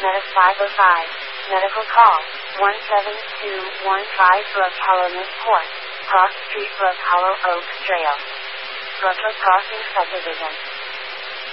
Meta 505. Medical call, 17215 Brook Hollow Court, Cross Street, Brook Hollow, Oaks Trail. Brookhill Crossing Subdivision.